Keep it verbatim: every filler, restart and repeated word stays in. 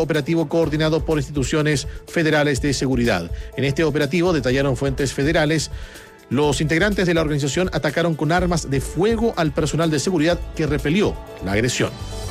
operativo coordinado por instituciones federales de seguridad. En este operativo, detallaron fuentes federales, los integrantes de la organización atacaron con armas de fuego al personal de seguridad que repelió la agresión.